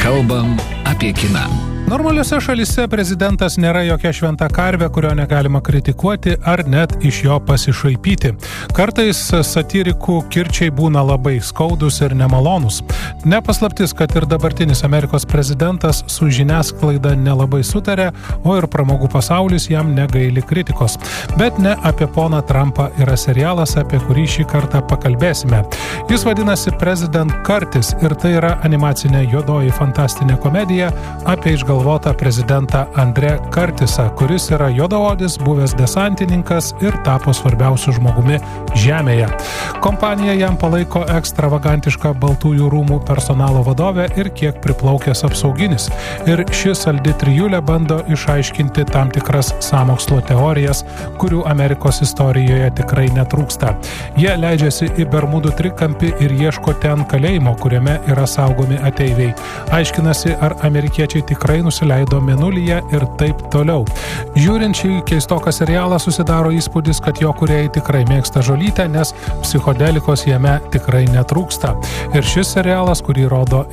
Kalbam apie kiną. Normaliuose šalyse prezidentas nėra jokia šventa karvė, kurio negalima kritikuoti ar net iš jo pasišaipyti. Kartais satyrikų kirčiai būna labai skaudus ir nemalonus. Nepaslaptis, kad ir dabartinis Amerikos prezidentas su žiniasklaida nelabai sutarė, o ir pramogų pasaulis jam negaili kritikos. Bet ne apie poną Trumpą yra serialas, apie kurį šį kartą pakalbėsime. Jis vadinasi President Curtis ir tai yra animacinė juodoji fantastinė komedija apie išgalvotą prezidentą Andre Curtisą, kuris yra juodaodis, buvęs desantininkas ir tapo svarbiausiu žmogumi Žemėje. Kompaniją jam palaiko ekstravagantiška Baltųjų rūmų personalo vadovė ir kiek priplaukęs apsauginis. Ir ši saldi trijulė bando išaiškinti tam tikras sąmokslo teorijas, kurių Amerikos istorijoje tikrai netrūksta. Jie leidžiasi į Bermudų trikampį ir ieško ten kalėjimo, kuriame yra saugomi ateiviai. Aiškinasi, ar amerikiečiai tikrai nusileido mėnulyje ir taip toliau. Žiūrint šį keistoką serialą susidaro įspūdis, kad jo kūrėjai tikrai mėgsta žolytę, nes psichodelikos jame tikrai netrūksta. Ir šis serialas, kurį rodo